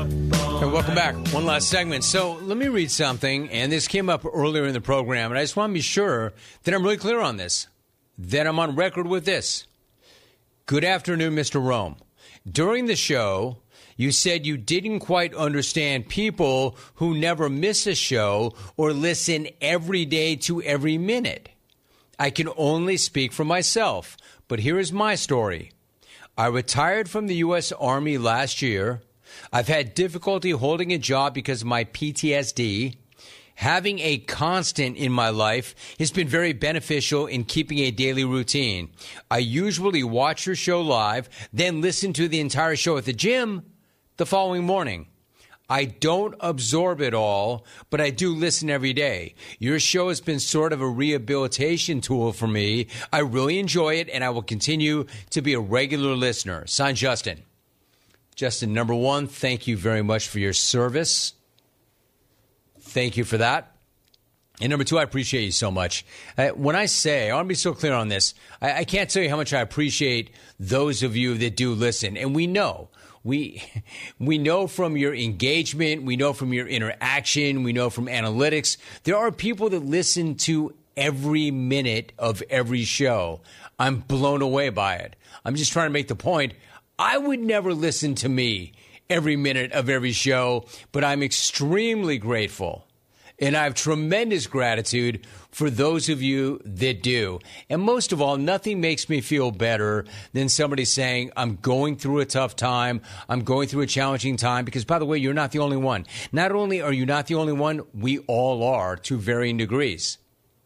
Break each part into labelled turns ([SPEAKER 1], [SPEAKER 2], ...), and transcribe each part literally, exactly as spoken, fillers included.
[SPEAKER 1] Hey, welcome back. One last segment. So let me read something, and this came up earlier in the program, and I just want to be sure that I'm really clear on this, that I'm on record with this. Good afternoon, Mister Rome. During the show, you said you didn't quite understand people who never miss a show or listen every day to every minute. I can only speak for myself, but here is my story. I retired from the U S Army last year. I've had difficulty holding a job because of my P T S D. Having a constant in my life has been very beneficial in keeping a daily routine. I usually watch your show live, then listen to the entire show at the gym the following morning. I don't absorb it all, but I do listen every day. Your show has been sort of a rehabilitation tool for me. I really enjoy it, and I will continue to be a regular listener. Signed, Justin. Justin, number one, thank you very much for your service. Thank you for that. And number two, I appreciate you so much. Uh, when I say, I want to be so clear on this, I, I can't tell you how much I appreciate those of you that do listen. And we know, we we know from your engagement, we know from your interaction, we know from analytics, there are people that listen to every minute of every show. I'm blown away by it. I'm just trying to make the point, I would never listen to me every minute of every show, but I'm extremely grateful. And I have tremendous gratitude for those of you that do. And most of all, nothing makes me feel better than somebody saying, I'm going through a tough time. I'm going through a challenging time. Because, by the way, you're not the only one. Not only are you not the only one, we all are to varying degrees.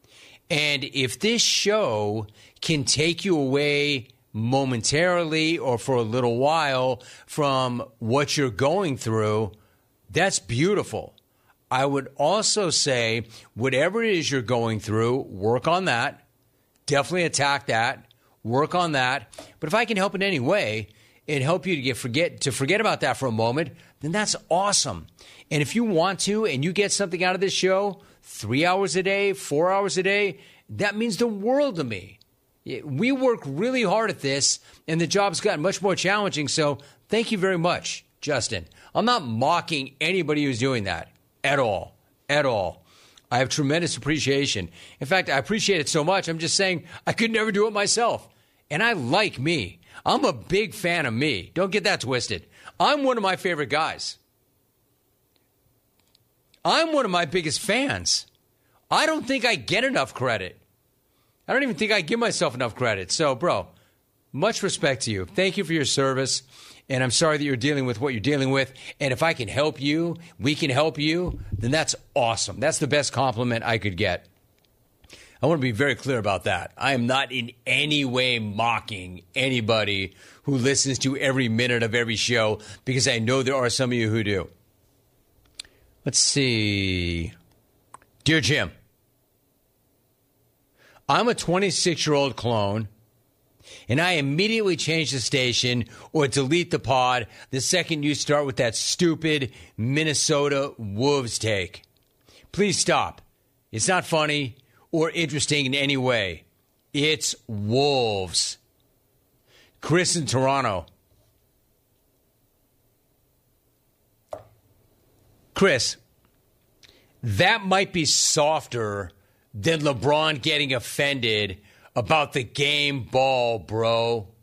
[SPEAKER 1] And if this show can take you away momentarily or for a little while from what you're going through, that's beautiful. I would also say, whatever it is you're going through, work on that. Definitely attack that. Work on that. But if I can help in any way and help you to get forget to forget about that for a moment, then that's awesome. And if you want to and you get something out of this show, three hours a day, four hours a day, that means the world to me. We work really hard at this, and the job's gotten much more challenging. So thank you very much, Justin. I'm not mocking anybody who's doing that. At all. At all. I have tremendous appreciation. In fact, I appreciate it so much, I'm just saying I could never do it myself. And I like me. I'm a big fan of me. Don't get that twisted. I'm one of my favorite guys. I'm one of my biggest fans. I don't think I get enough credit. I don't even think I give myself enough credit. So, bro, much respect to you. Thank you for your service. And I'm sorry that you're dealing with what you're dealing with. And if I can help you, we can help you, then that's awesome. That's the best compliment I could get. I want to be very clear about that. I am not in any way mocking anybody who listens to every minute of every show, because I know there are some of you who do. Let's see. Dear Jim, I'm a twenty-six-year-old clone, and I immediately change the station or delete the pod the second you start with that stupid Minnesota Wolves take. Please stop. It's not funny or interesting in any way. It's Wolves. Chris in Toronto. Chris, that might be softer than LeBron getting offended about the game ball, bro.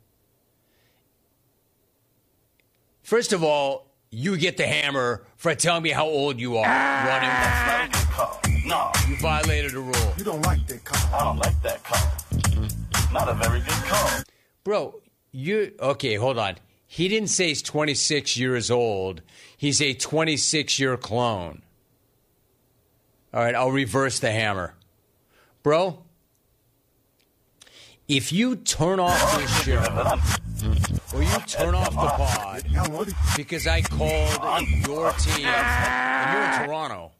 [SPEAKER 1] First of all, you get the hammer for telling me how old you are.
[SPEAKER 2] Ah! Running. That's not a good call. No.
[SPEAKER 1] You violated a rule.
[SPEAKER 2] You don't like that call. I don't like that call. Not a very good call.
[SPEAKER 1] Bro, you... Okay, hold on. He didn't say he's twenty-six years old. He's a twenty-six-year clone. All right, I'll reverse the hammer. Bro, if you turn off this show, or you turn off the pod, because I called your team, and you're in Toronto,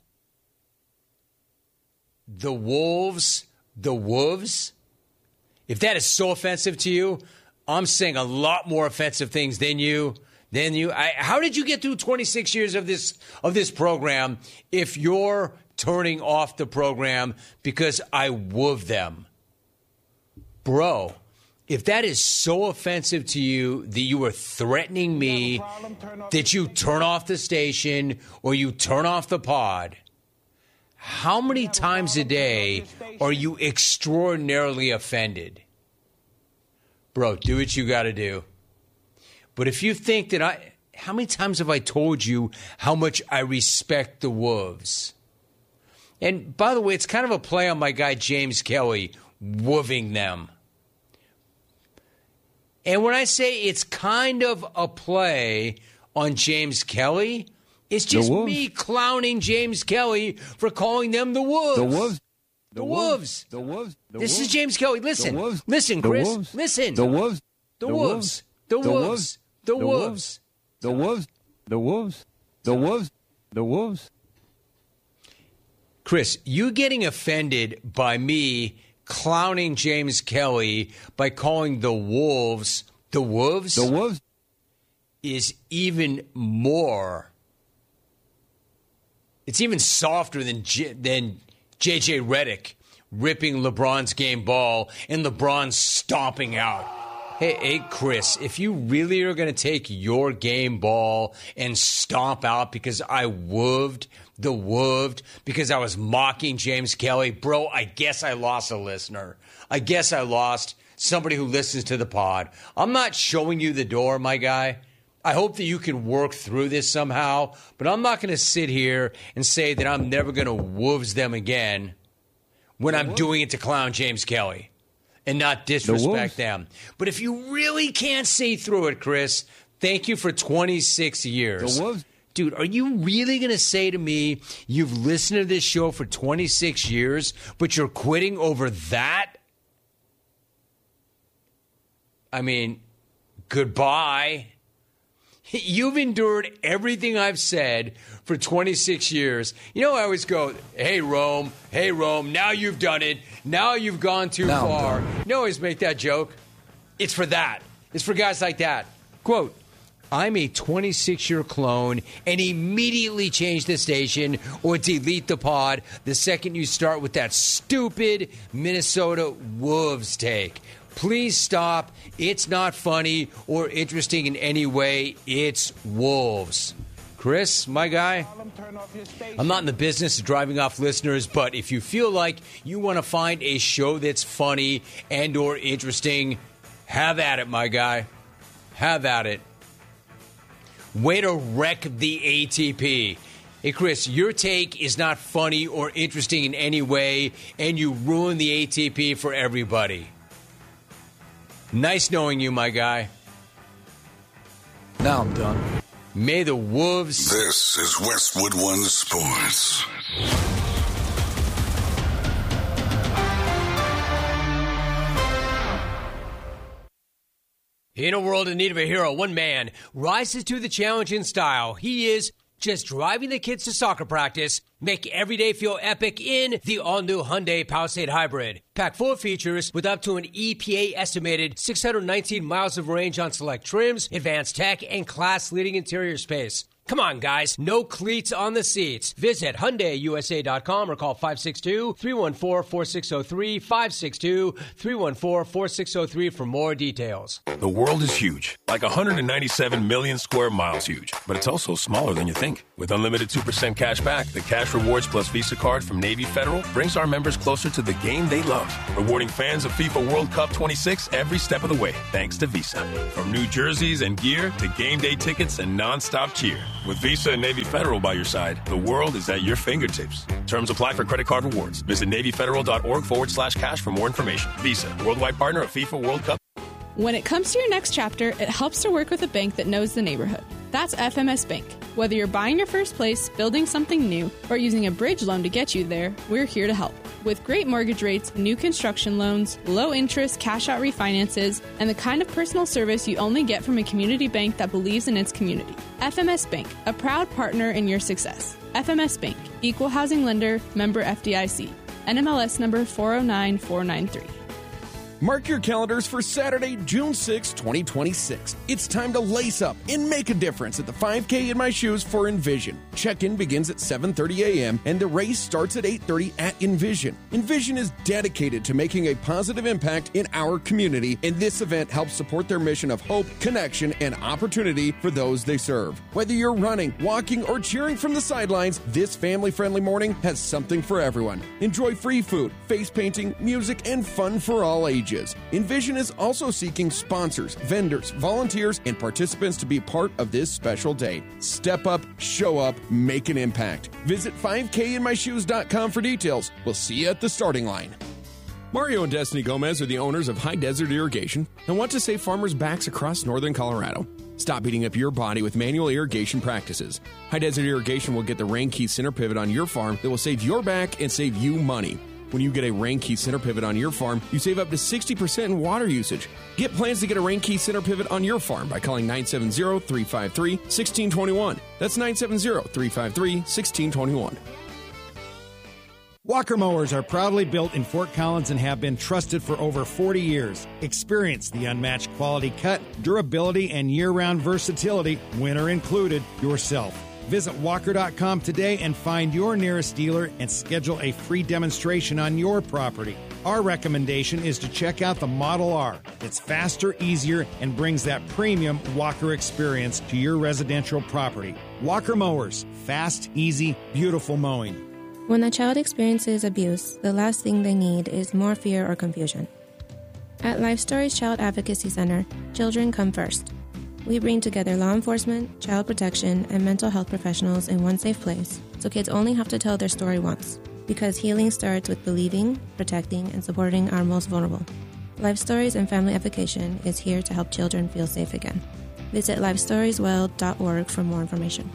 [SPEAKER 1] the Wolves, the Wolves, if that is so offensive to you, I'm saying a lot more offensive things than you. Than you. I, how did you get through twenty-six years of this of this program if you're turning off the program because I wove them? Bro, if that is so offensive to you that you are threatening me that you turn off the station or you turn off the pod, how many times a day are you extraordinarily offended? Bro, do what you got to do. But if you think that I... How many times have I told you how much I respect the Wolves? And by the way, it's kind of a play on my guy James Kelly, wooving them. And when I say it's kind of a play on James Kelly, it's just me clowning James Kelly for calling them the Wolves.
[SPEAKER 3] The Wolves.
[SPEAKER 1] The, the Wolves.
[SPEAKER 3] The Wolves. The
[SPEAKER 1] this
[SPEAKER 3] Wolves.
[SPEAKER 1] is James Kelly. Listen. Listen, Chris.
[SPEAKER 3] The
[SPEAKER 1] Listen.
[SPEAKER 3] The Wolves.
[SPEAKER 1] The Wolves. The Wolves. The Wolves.
[SPEAKER 3] The Wolves. The Wolves. The Wolves. The Wolves.
[SPEAKER 1] Chris, you getting offended by me clowning James Kelly by calling the Wolves the Wolves?
[SPEAKER 3] The Wolves
[SPEAKER 1] is even more. It's even softer than J- than J J Redick ripping LeBron's game ball and LeBron stomping out. Hey, hey, Chris, if you really are going to take your game ball and stomp out because I wooved the wooved, because I was mocking James Kelly, bro, I guess I lost a listener. I guess I lost somebody who listens to the pod. I'm not showing you the door, my guy. I hope that you can work through this somehow, but I'm not going to sit here and say that I'm never going to wolves them again when I'm doing it to clown James Kelly and not disrespect them. But if you really can't see through it, Chris, thank you for twenty-six years. Dude, are you really going to say to me you've listened to this show for twenty-six years, but you're quitting over that? I mean, goodbye. You've endured everything I've said for twenty-six years. You know, I always go, hey, Rome, hey, Rome, now you've done it. Now you've gone too now far. You always make that joke. It's for that. It's for guys like that. Quote, I'm a twenty-six-year clone and immediately change the station or delete the pod the second you start with that stupid Minnesota Wolves take. Please stop. It's not funny or interesting in any way. It's Wolves. Chris, my guy, I'm not in the business of driving off listeners, but if you feel like you want to find a show that's funny and or interesting, have at it, my guy. Have at it. Way to wreck the A T P. Hey, Chris, your take is not funny or interesting in any way, and you ruin the A T P for everybody. Nice knowing you, my guy. Now I'm done. May the Wolves...
[SPEAKER 4] This is Westwood One Sports.
[SPEAKER 1] In a world in need of a hero, one man rises to the challenge in style. He is just driving the kids to soccer practice. Make every day feel epic in the all-new Hyundai Palisade Hybrid. Packed full of features with up to an E P A-estimated six hundred nineteen miles of range on select trims, advanced tech, and class-leading interior space. Come on, guys. No cleats on the seats. Visit Hyundai U S A dot com or call five six two, three one four, four six zero three, five six two, three one four, four six zero three for more details.
[SPEAKER 5] The world is huge, like one hundred ninety-seven million square miles huge, but it's also smaller than you think. With unlimited two percent cash back, the Cash Rewards Plus Visa card from Navy Federal brings our members closer to the game they love, rewarding fans of FIFA World Cup twenty-six every step of the way, thanks to Visa. From new jerseys and gear to game day tickets and nonstop cheer. With Visa and Navy Federal by your side, the world is at your fingertips. Terms apply for credit card rewards. Visit NavyFederal.org forward slash cash for more information. Visa, worldwide partner of FIFA World Cup.
[SPEAKER 6] When it comes to your next chapter, it helps to work with a bank that knows the neighborhood. That's F M S Bank. Whether you're buying your first place, building something new, or using a bridge loan to get you there, we're here to help. With great mortgage rates, new construction loans, low interest cash-out refinances, and the kind of personal service you only get from a community bank that believes in its community. F M S Bank, a proud partner in your success. F M S Bank, Equal Housing Lender, member F D I C. N M L S number four oh nine four nine three.
[SPEAKER 7] Mark your calendars for Saturday, June sixth, twenty twenty-six. It's time to lace up and make a difference at the five K in my shoes for Envision. Check-in begins at seven thirty a.m. and the race starts at eight thirty at Envision. Envision is dedicated to making a positive impact in our community, and this event helps support their mission of hope, connection, and opportunity for those they serve. Whether you're running, walking, or cheering from the sidelines, this family-friendly morning has something for everyone. Enjoy free food, face painting, music, and fun for all ages. Envision is also seeking sponsors, vendors, volunteers, and participants to be part of this special day. Step up, show up, make an impact. Visit five K in my shoes dot com for details. We'll see you at the starting line. Mario and Destiny Gomez are the owners of High Desert Irrigation and want to save farmers' backs across northern Colorado. Stop beating up your body with manual irrigation practices. High Desert Irrigation will get the Rain Key center pivot on your farm that will save your back and save you money. When you get a Rain Key center pivot on your farm, you save up to sixty percent in water usage. Get plans to get a Rain Key center pivot on your farm by calling nine seven zero, three five three, one six two one. That's nine seven zero, three five three, one six two one.
[SPEAKER 8] Walker Mowers are proudly built in Fort Collins and have been trusted for over forty years. Experience the unmatched quality cut, durability, and year-round versatility, winter included, yourself. Visit walker dot com today and find your nearest dealer and schedule a free demonstration on your property. Our recommendation is to check out the Model R. It's faster, easier, and brings that premium Walker experience to your residential property. Walker Mowers. Fast, easy, beautiful mowing.
[SPEAKER 9] When a child experiences abuse, the last thing they need is more fear or confusion. At Life Stories Child Advocacy Center, children come first. We bring together law enforcement, child protection, and mental health professionals in one safe place, so kids only have to tell their story once. Because healing starts with believing, protecting, and supporting our most vulnerable. Life Stories and Family Advocation is here to help children feel safe again. Visit life stories weld dot org for more information.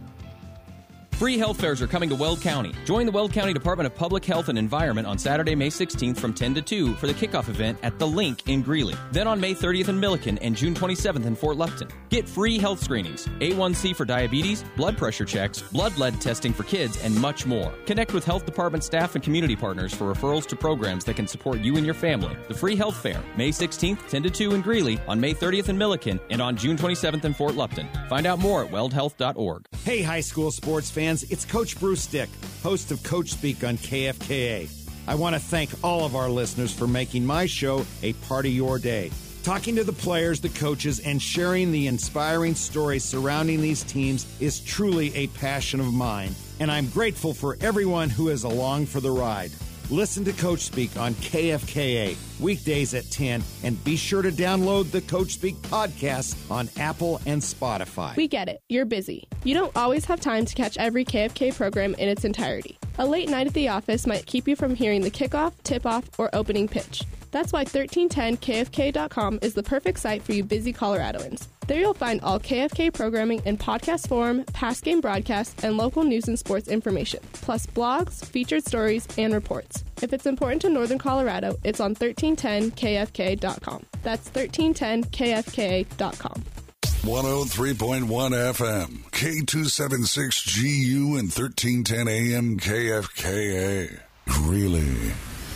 [SPEAKER 10] Free health fairs are coming to Weld County. Join the Weld County Department of Public Health and Environment on Saturday, May sixteenth from ten to two for the kickoff event at The Link in Greeley. Then on May thirtieth in Milliken and June twenty-seventh in Fort Lupton. Get free health screenings, A one C for diabetes, blood pressure checks, blood lead testing for kids, and much more. Connect with health department staff and community partners for referrals to programs that can support you and your family. The Free Health Fair, May sixteenth, ten to two in Greeley, on May thirtieth in Milliken, and on June twenty-seventh in Fort Lupton. Find out more at weld health dot org.
[SPEAKER 8] Hey, high school sports fans, it's Coach Bruce Dick, host of Coach Speak on K F K A. I want to thank all of our listeners for making my show a part of your day. Talking to the players, the coaches, and sharing the inspiring stories surrounding these teams is truly a passion of mine, and I'm grateful for everyone who is along for the ride. Listen to Coach Speak on K F K A, weekdays at ten, and be sure to download the Coach Speak podcast on Apple and Spotify.
[SPEAKER 11] We get it. You're busy. You don't always have time to catch every K F K program in its entirety. A late night at the office might keep you from hearing the kickoff, tip-off, or opening pitch. That's why thirteen ten K F K dot com is the perfect site for you busy Coloradoans. There you'll find all K F K programming in podcast form, past game broadcasts, and local news and sports information, plus blogs, featured stories, and reports. If it's important to Northern Colorado, it's on thirteen ten K F K dot com. That's thirteen ten K F K dot com.
[SPEAKER 4] one oh three point one F M, K two seventy-six G U and thirteen ten A M K F K A. Really?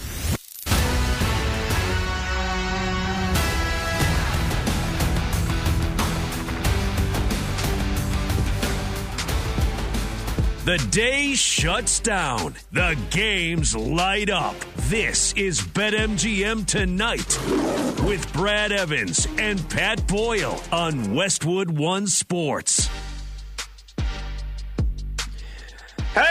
[SPEAKER 12] The day shuts down. The games light up. This is BetMGM Tonight with Brad Evans and Pat Boyle on Westwood One Sports.
[SPEAKER 13] Hey!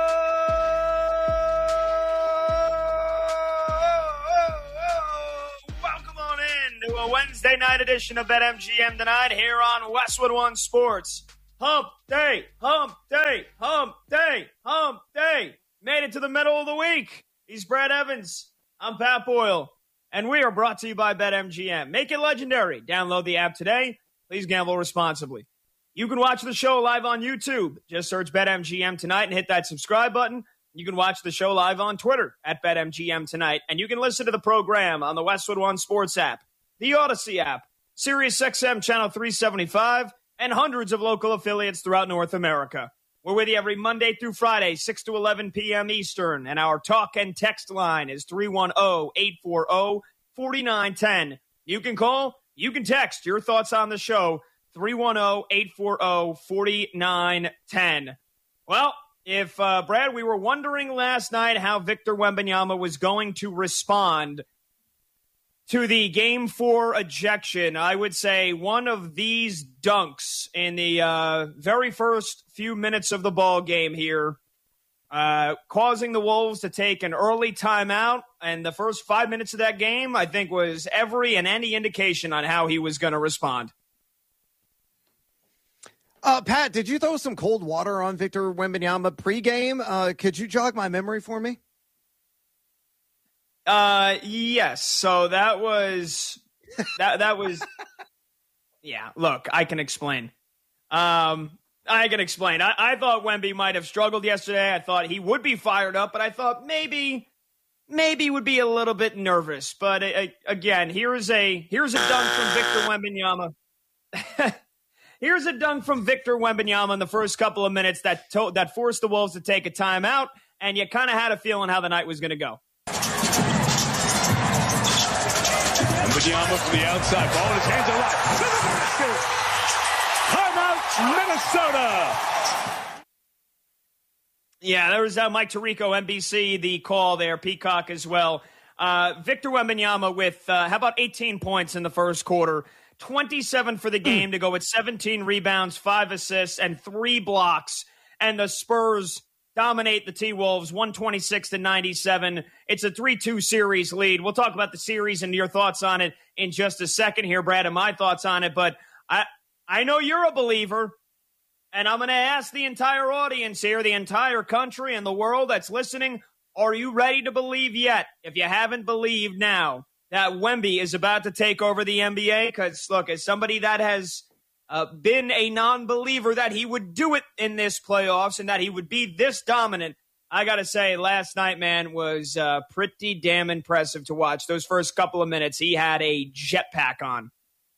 [SPEAKER 13] Welcome on in to a Wednesday night edition of BetMGM Tonight here on Westwood One Sports. Hump day, hump day, hump day, hump day. Made it to the middle of the week. He's Brad Evans. I'm Pat Boyle. And we are brought to you by BetMGM. Make it legendary. Download the app today. Please gamble responsibly. You can watch the show live on YouTube. Just search BetMGM Tonight and hit that subscribe button. You can watch the show live on Twitter at BetMGM Tonight. And you can listen to the program on the Westwood One Sports app, the Odyssey app, Sirius X M Channel three seventy-five, and hundreds of local affiliates throughout North America. We're with you every Monday through Friday, six to eleven p.m. Eastern, and our talk and text line is three one zero, eight four zero, four nine one zero. You can call, you can text your thoughts on the show, three one zero, eight four zero, four nine one zero. Well, if, uh, Brad, we were wondering last night how Victor Wembanyama was going to respond to the game four ejection, I would say one of these dunks in the uh, very first few minutes of the ball game here, uh, causing the Wolves to take an early timeout. And the first five minutes of that game, I think, was every and any indication on how he was going to respond.
[SPEAKER 14] Uh, Pat, did you throw some cold water on Victor Wembanyama pregame? Uh, could you jog my memory for me?
[SPEAKER 13] Uh, yes. So that was that. That was. Yeah. Look, I can explain. Um, I can explain. I, I thought Wemby might have struggled yesterday. I thought he would be fired up, but I thought maybe, maybe would be a little bit nervous. But uh, again, here's a here's a dunk from Victor Wembanyama. Here's a dunk from Victor Wembanyama in the first couple of minutes that to- that forced the Wolves to take a timeout, and you kind of had a feeling how the night was going to go.
[SPEAKER 15] Wembanyama from the outside, ball in his hands, are right to the basket. Timeout, Minnesota.
[SPEAKER 13] Yeah, there was uh, Mike Tirico, N B C, the call there, Peacock as well. Uh, Victor Wembanyama with uh, how about eighteen points in the first quarter. twenty-seven for the game to go with seventeen rebounds, five assists, and three blocks. And the Spurs dominate the T-Wolves, one twenty-six to ninety-seven. It's a three two series lead. We'll talk about the series and your thoughts on it in just a second here, Brad, and my thoughts on it. But I, I know you're a believer, and I'm going to ask the entire audience here, the entire country and the world that's listening, are you ready to believe yet? If you haven't believed now, that Wemby is about to take over the N B A? Because, look, as somebody that has uh, been a non-believer that he would do it in this playoffs and that he would be this dominant, I got to say, last night, man, was uh, pretty damn impressive to watch. Those first couple of minutes, he had a jetpack on.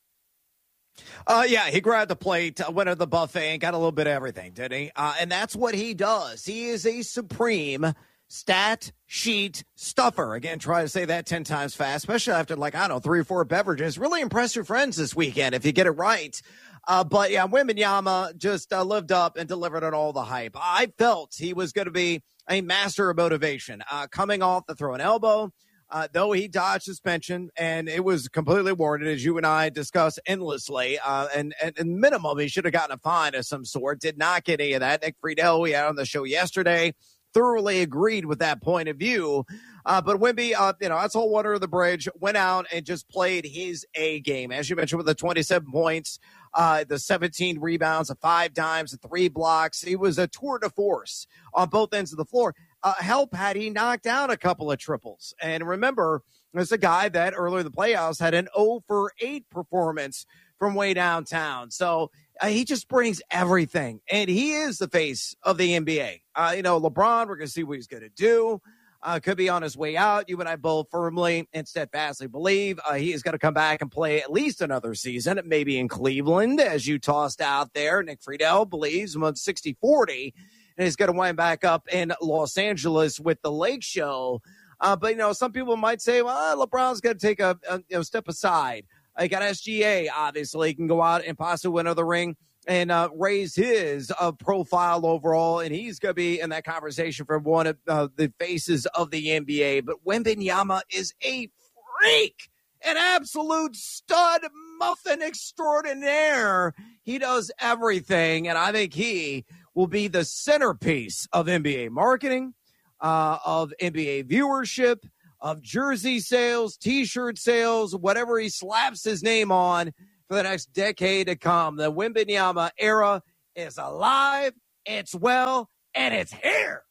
[SPEAKER 14] Uh, yeah, he grabbed the plate, uh, went to the buffet, and got a little bit of everything, didn't he? Uh, and that's what he does. He is a supreme stat sheet stuffer. Again, try to say that ten times fast, especially after, like, I don't know, three or four beverages. Really impress your friends this weekend if you get it right. Uh, but, yeah, Wembanyama just uh, lived up and delivered on all the hype. I felt he was going to be a master of motivation. Uh, coming off the throw and elbow, uh, though he dodged suspension, and it was completely warranted, as you and I discussed endlessly. Uh, and, and, and minimum, he should have gotten a fine of some sort. Did not get any of that. Nick Friedel, we had on the show yesterday, thoroughly agreed with that point of view. Uh, but Wemby, uh, you know, that's all water of the bridge, went out and just played his A game. As you mentioned, with the twenty-seven points, uh, the seventeen rebounds, the five dimes, the three blocks. He was a tour de force on both ends of the floor. Uh, help had he knocked down a couple of triples. And remember, there's a guy that earlier in the playoffs had an oh for eight performance from way downtown. So uh, he just brings everything. And he is the face of the N B A. Uh, you know, LeBron, we're going to see what he's going to do. Uh, could be on his way out. You and I both firmly and steadfastly believe uh, he is going to come back and play at least another season, maybe in Cleveland, as you tossed out there. Nick Friedel believes sixty forty, and he's going to wind back up in Los Angeles with the Lake Show. Uh, but, you know, some people might say, well, LeBron's going to take a, a you know, step aside. I got S G A, obviously. He can go out and possibly win another ring and uh, raise his uh, profile overall, and he's going to be in that conversation for one of uh, the faces of the N B A. But Wembanyama is a freak, an absolute stud muffin extraordinaire. He does everything, and I think he will be the centerpiece of N B A marketing, uh, of N B A viewership, of jersey sales, T-shirt sales, whatever he slaps his name on for the next decade to come. The Wembanyama era is alive, it's well, and it's here.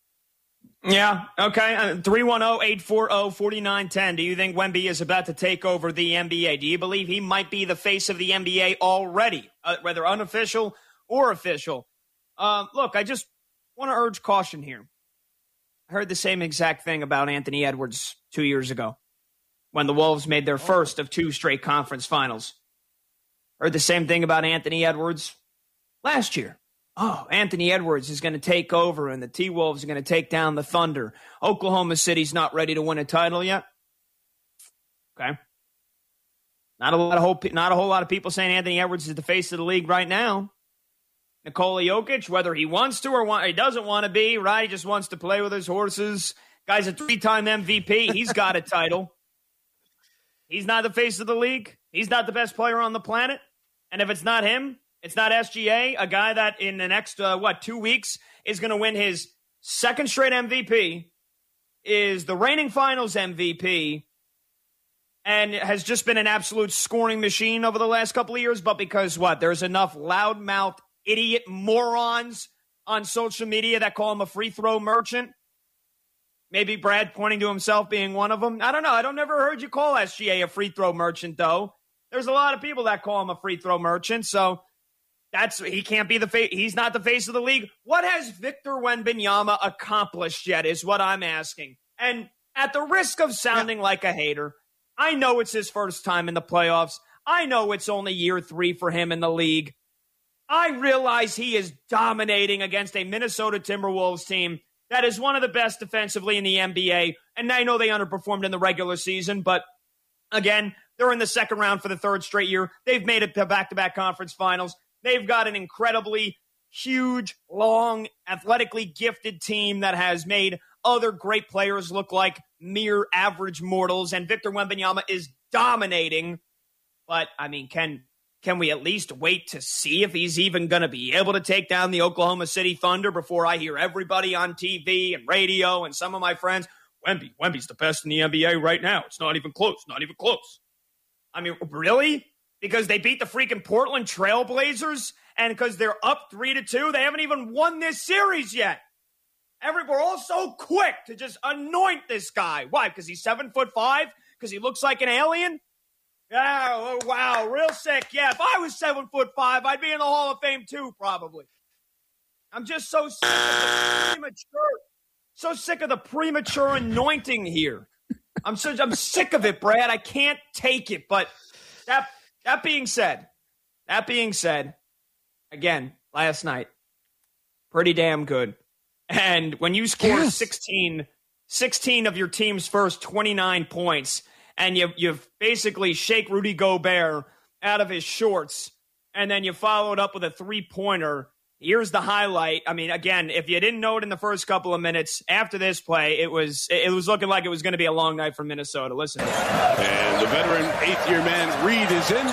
[SPEAKER 13] Yeah, okay. Uh, three one zero, eight four zero, four nine one zero. Do you think Wemby is about to take over the N B A? Do you believe he might be the face of the N B A already, uh, whether unofficial or official? Uh, look, I just want to urge caution here. I heard the same exact thing about Anthony Edwards two years ago when the Wolves made their first of two straight conference finals. Heard the same thing about Anthony Edwards last year. Oh, Anthony Edwards is going to take over and the T-Wolves are going to take down the Thunder. Oklahoma City's not ready to win a title yet. Okay. Not a lot of hope, not a whole lot of people saying Anthony Edwards is the face of the league right now. Nikola Jokic, whether he wants to or want, he doesn't want to be, right? He just wants to play with his horses. Guy's a three-time M V P. He's got a title. He's not the face of the league. He's not the best player on the planet. And if it's not him, it's not S G A, a guy that in the next, uh, what, two weeks is going to win his second straight M V P, is the reigning finals M V P, and has just been an absolute scoring machine over the last couple of years. But because what? There's enough loudmouth idiot morons on social media that call him a free throw merchant. Maybe Brad pointing to himself being one of them. I don't know. I don't never heard you call S G A a free throw merchant, though. There's a lot of people that call him a free throw merchant. So that's he can't be the face. He's not the face of the league. What has Victor Wembanyama accomplished yet is what I'm asking. And at the risk of sounding yeah. like a hater, I know it's his first time in the playoffs. I know it's only year three for him in the league. I realize he is dominating against a Minnesota Timberwolves team that is one of the best defensively in the N B A. And I know they underperformed in the regular season, but again, they're in the second round for the third straight year. They've made it to back-to-back conference finals. They've got an incredibly huge, long, athletically gifted team that has made other great players look like mere average mortals, and Victor Wembanyama is dominating. But, I mean, can can we at least wait to see if he's even going to be able to take down the Oklahoma City Thunder before I hear everybody on T V and radio and some of my friends, Wemby, Wemby's the best in the N B A right now. It's not even close, not even close. I mean, really? Because they beat the freaking Portland Trail Blazers, and because they're up three to two, they haven't even won this series yet. Every, we're all so quick to just anoint this guy. Why? Because he's seven foot five? Because he looks like an alien? Yeah, oh, wow, real sick. Yeah, if I was seven foot five, I'd be in the Hall of Fame too, probably. I'm just so sick of the premature, so sick of the premature anointing here. I'm so I'm sick of it, Brad. I can't take it. But that that being said, that being said, again, last night, pretty damn good. And when you score yes. sixteen, sixteen of your team's first twenty-nine points, and you you basically shake Rudy Gobert out of his shorts, and then you follow it up with a three-pointer, here's the highlight. I mean, again, if you didn't know it in the first couple of minutes, after this play, it was it was looking like it was going to be a long night for Minnesota. Listen.
[SPEAKER 15] And the veteran eighth-year man, Reed, is in.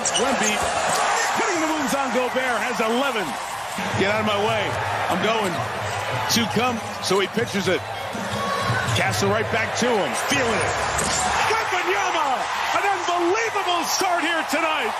[SPEAKER 15] Wemby putting the moves on Gobert, has eleven. Get out of my way. I'm going. Two come, so he pitches it. Castle right back to him. Feeling it. Wembanyama! An unbelievable start here tonight.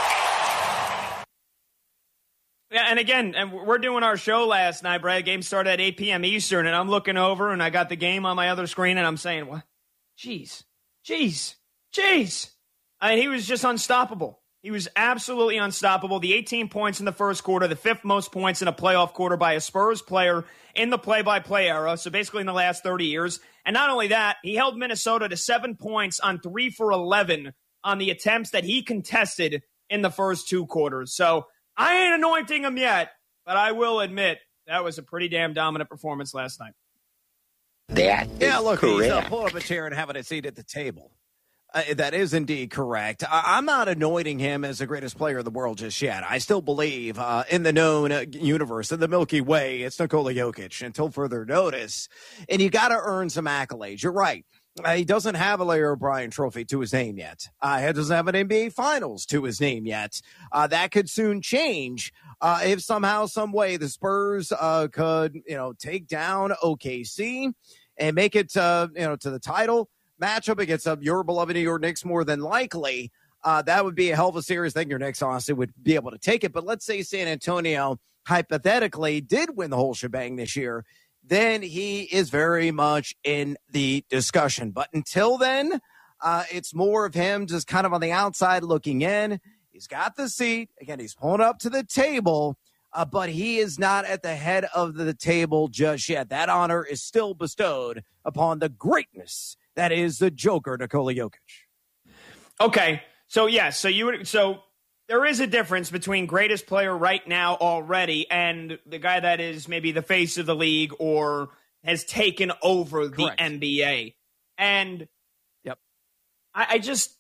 [SPEAKER 13] Yeah, and again, and we're doing our show last night, Brad. Game started at eight p.m. Eastern, and I'm looking over, and I got the game on my other screen, and I'm saying, what? Jeez. Jeez. Jeez. I mean, he was just unstoppable. He was absolutely unstoppable. The eighteen points in the first quarter, the fifth most points in a playoff quarter by a Spurs player in the play-by-play era, so basically in the last thirty years. And not only that, he held Minnesota to seven points on three for eleven on the attempts that he contested in the first two quarters. So I ain't anointing him yet, but I will admit that was a pretty damn dominant performance last night.
[SPEAKER 14] That is yeah, look, correct. He's uh, pulling up a chair and having a seat at the table. Uh, that is indeed correct. I- I'm not anointing him as the greatest player in the world just yet. I still believe uh, in the known uh, universe, in the Milky Way, it's Nikola Jokic until further notice. And you got to earn some accolades. You're right. Uh, he doesn't have a Larry O'Brien trophy to his name yet. Uh, he doesn't have an N B A Finals to his name yet. Uh, that could soon change uh, if somehow, some way, the Spurs uh, could, you know, take down O K C and make it, uh, you know, to the title matchup against uh, your beloved New York Knicks. More than likely, uh, that would be a hell of a series. I think your Knicks honestly would be able to take it. But let's say San Antonio hypothetically did win the whole shebang this year, then he is very much in the discussion. But until then, uh, it's more of him just kind of on the outside looking in. He's got the seat. Again, he's pulling up to the table, uh, but he is not at the head of the table just yet. That honor is still bestowed upon the greatness that is the Joker, Nikola Jokic.
[SPEAKER 13] Okay, so yes, yeah, so you would so there is a difference between greatest player right now already and the guy that is maybe the face of the league or has taken over the Correct. N B A. And
[SPEAKER 14] yep,
[SPEAKER 13] I, I just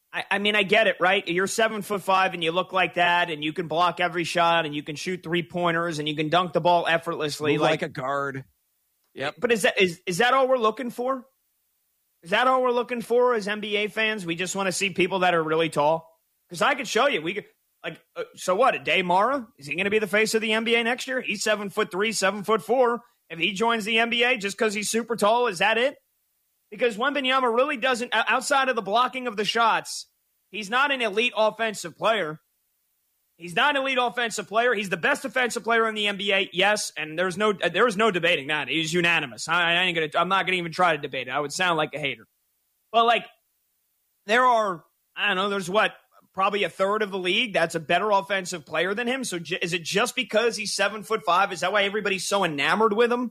[SPEAKER 13] I, I mean, I get it, right? You're seven foot five and you look like that, and you can block every shot, and you can shoot three pointers, and you can dunk the ball effortlessly,
[SPEAKER 14] Move like, like a guard.
[SPEAKER 13] Yep. But is that is is that all we're looking for? Is that all we're looking for as N B A fans? We just want to see people that are really tall. Because I could show you, we could like. Uh, so what? A Day Mara, is he going to be the face of the N B A next year? He's seven foot three, seven foot four. If he joins the N B A just because he's super tall, is that it? Because Wembanyama really doesn't, outside of the blocking of the shots, he's not an elite offensive player. He's not an elite offensive player. He's the best defensive player in the N B A, yes, and there's no there is no debating that. He's unanimous. I, I ain't gonna. I'm not gonna even try to debate it. I would sound like a hater. But like, there are, I don't know. There's what, probably a third of the league that's a better offensive player than him. So j- is it just because he's seven foot five? Is that why everybody's so enamored with him?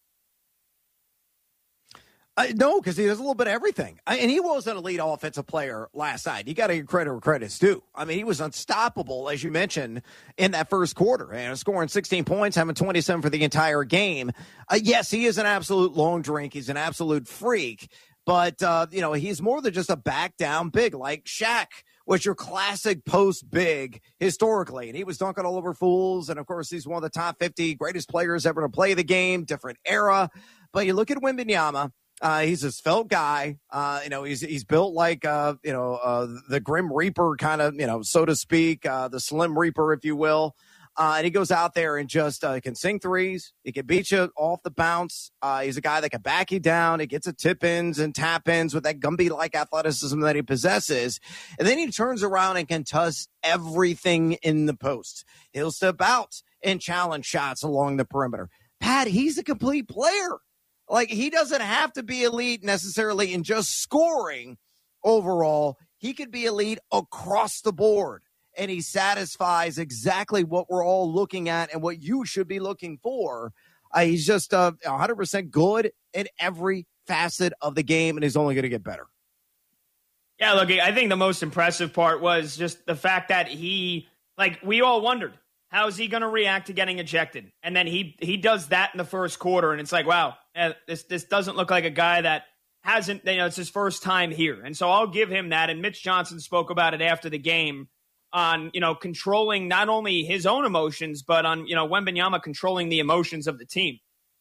[SPEAKER 14] Uh, no, because he does a little bit of everything. I, and he was an elite offensive player last night. You got to give credit where credit's due. I mean, he was unstoppable, as you mentioned, in that first quarter. And scoring sixteen points, having twenty-seven for the entire game. Uh, yes, he is an absolute long drink. He's an absolute freak. But, uh, you know, he's more than just a back-down big, like Shaq was your classic post big historically. And he was dunking all over fools. And, of course, he's one of the top fifty greatest players ever to play the game, different era. But you look at Wembanyama. Uh, he's a svelte guy. Uh, you know, he's he's built like, uh, you know, uh, the Grim Reaper kind of, you know, so to speak, uh, the Slim Reaper, if you will. Uh, and he goes out there and just uh, can sing threes. He can beat you off the bounce. Uh, he's a guy that can back you down. He gets a tip-ins and tap-ins with that Gumby-like athleticism that he possesses. And then he turns around and can toss everything in the post. He'll step out and challenge shots along the perimeter. Pat, he's a complete player. Like, he doesn't have to be elite necessarily in just scoring overall. He could be elite across the board, and he satisfies exactly what we're all looking at and what you should be looking for. Uh, he's just uh, one hundred percent good in every facet of the game, and he's only going to get better.
[SPEAKER 13] Yeah, look, I think the most impressive part was just the fact that he, like, we all wondered, how is he going to react to getting ejected? And then he he does that in the first quarter, and it's like, wow, this this doesn't look like a guy that hasn't, you know, it's his first time here. And so I'll give him that. And Mitch Johnson spoke about it after the game on, you know, controlling not only his own emotions, but on, you know, Wembanyama controlling the emotions of the team.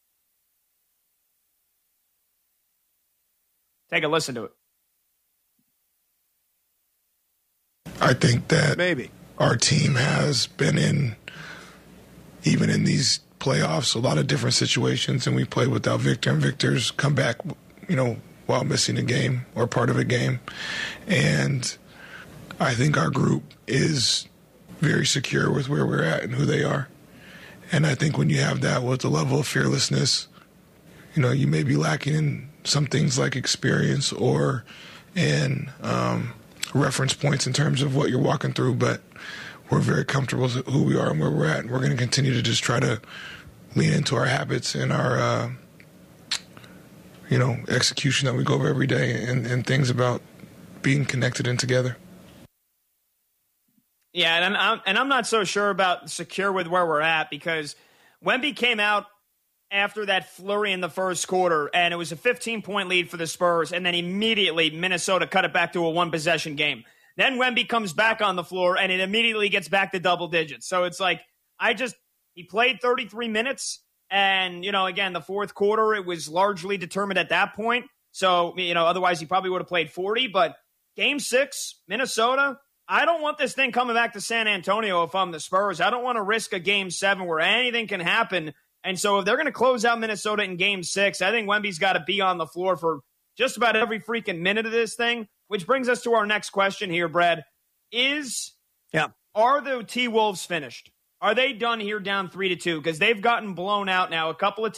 [SPEAKER 13] Take a listen to it.
[SPEAKER 16] I think that
[SPEAKER 14] maybe
[SPEAKER 16] our team has been in, even in these playoffs, a lot of different situations, and we play without Victor, and Victor's come back, you know, while missing a game or part of a game. And I think our group is very secure with where we're at and who they are. And I think when you have that with the level of fearlessness, you know, you may be lacking in some things like experience or in um, reference points in terms of what you're walking through, but we're very comfortable with who we are and where we're at, and we're going to continue to just try to lean into our habits and our, uh, you know, execution that we go over every day, and, and things about being connected and together.
[SPEAKER 13] Yeah, and I'm, and I'm not so sure about secure with where we're at, because Wemby came out after that flurry in the first quarter, and it was a fifteen-point lead for the Spurs, and then immediately Minnesota cut it back to a one-possession game. Then Wemby comes back on the floor, and it immediately gets back to double digits. So it's like, I just, he played thirty-three minutes, and, you know, again, the fourth quarter, it was largely determined at that point. So, you know, otherwise he probably would have played forty. But game six, Minnesota, I don't want this thing coming back to San Antonio if I'm the Spurs. I don't want to risk a game seven where anything can happen. And so if they're going to close out Minnesota in game six, I think Wemby's got to be on the floor for just about every freaking minute of this thing, which brings us to our next question here, Brad. Is,
[SPEAKER 14] yeah,
[SPEAKER 13] are the T-Wolves finished? Are they done here down three to two? Because they've gotten blown out now a couple of